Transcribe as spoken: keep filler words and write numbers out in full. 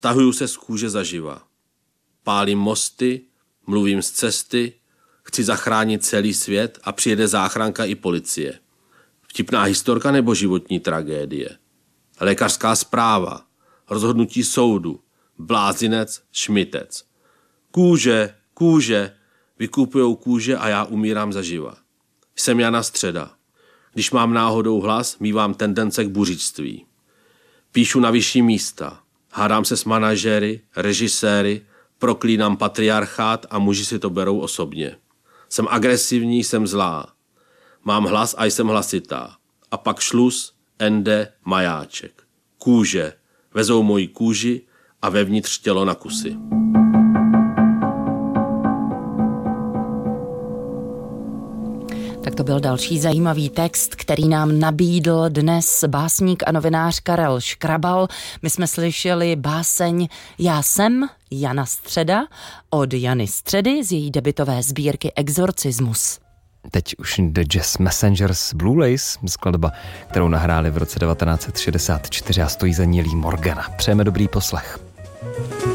Tahuju se z kůže zaživa. Pálím mosty, mluvím z cesty, chci zachránit celý svět a přijede záchranka i policie. Vtipná historka nebo životní tragédie? Lékařská zpráva, rozhodnutí soudu, blázinec, šmitec. Kůže, kůže, vykupujou kůže a já umírám zaživa. Jsem Jana Středa. Když mám náhodou hlas, mívám tendence k buřictví. Píšu na vyšší místa, hádám se s manažéry, režiséry, proklínám patriarchát a muži si to berou osobně. Jsem agresivní, jsem zlá. Mám hlas a jsem hlasitá. A pak šluz, ende, majáček. Kůže. Vezou moji kůži a vevnitř tělo na kusy. Tak to byl další zajímavý text, který nám nabídl dnes básník a novinář Karel Škrabal. My jsme slyšeli báseň Já jsem Jana Středa od Jany Středy z její debutové sbírky Exorcismus. Teď už The Jazz Messengers Blue Lace, skladba, kterou nahráli v roce devatenáct set šedesát čtyři a stojí za ní Lee Morgan. Přejeme dobrý poslech.